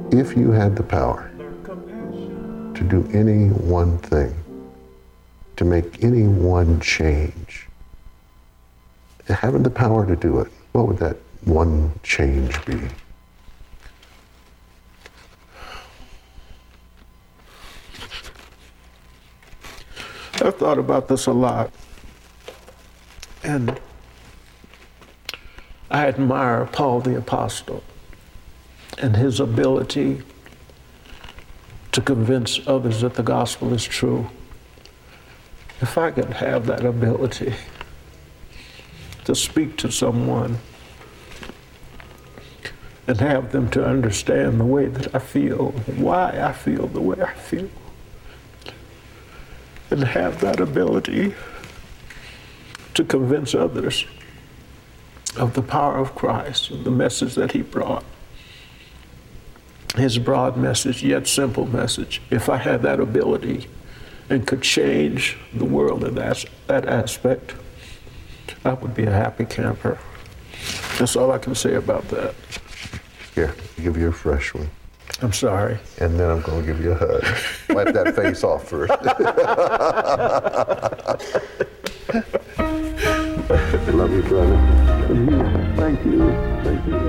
If you had the power to do any one thing, to make any one change, having the power to do it, what would that one change be? I've thought about this a lot, and I admire Paul the Apostle and his ability to convince others that the gospel is true. If I could have that ability to speak to someone and have them to understand the way that I feel, why I feel the way I feel, and have that ability to convince others of the power of Christ and the message that he brought. His broad message, yet simple message. If I had that ability and could change the world in that aspect, I would be a happy camper. That's all I can say about that. Here, I'll give you a fresh one. I'm sorry. And then I'm going to give you a hug. Wipe that face off first. Love you, brother. Thank you. Thank you.